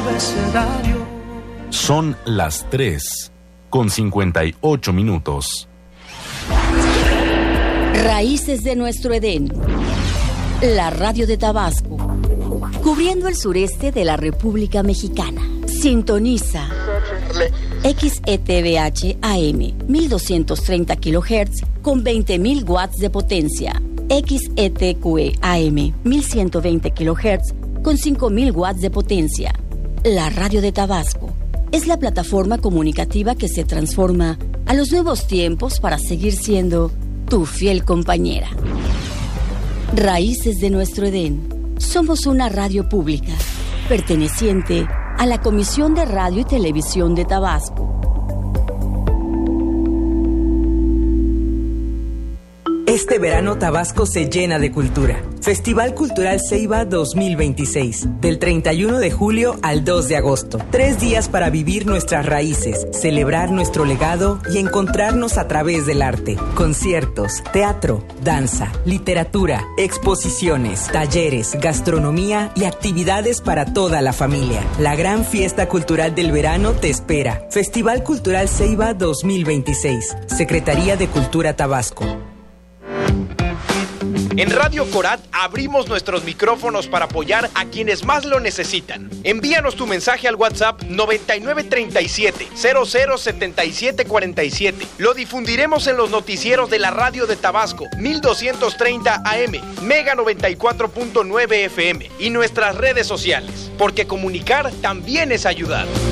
Son las 3:58. Raíces de nuestro Edén. La radio de Tabasco, cubriendo el sureste de la República Mexicana. Sintoniza XETVH AM 1230 kHz con 20.000 watts de potencia. XETQE AM 1120 kHz con 5.000 watts de potencia. La radio de Tabasco es la plataforma comunicativa que se transforma a los nuevos tiempos para seguir siendo tu fiel compañera. Raíces de nuestro Edén. Somos una radio pública perteneciente a la Comisión de Radio y Televisión de Tabasco. Este verano Tabasco se llena de cultura. Festival Cultural Ceiba 2026, del 31 de julio al 2 de agosto. 3 días para vivir nuestras raíces, celebrar nuestro legado y encontrarnos a través del arte. Conciertos, teatro, danza, literatura, exposiciones, talleres, gastronomía y actividades para toda la familia. La gran fiesta cultural del verano te espera. Festival Cultural Ceiba 2026, Secretaría de Cultura Tabasco. En Radio Corat abrimos nuestros micrófonos para apoyar a quienes más lo necesitan. Envíanos tu mensaje al WhatsApp 9937-007747. Lo difundiremos en los noticieros de la radio de Tabasco, 1230 AM, Mega 94.9 FM y nuestras redes sociales, porque comunicar también es ayudar.